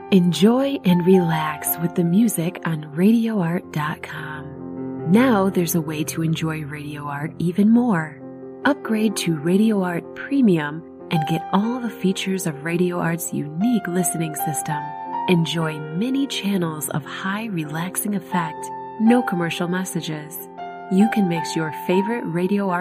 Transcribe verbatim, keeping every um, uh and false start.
Enjoy and relax with the music on radio art dot com. Now there's a way to enjoy Radio Art even more. Upgrade to Radio Art Premium and get all the features of Radio Art's unique listening system. Enjoy many channels of high relaxing effect, no commercial messages. You can mix your favorite Radio Art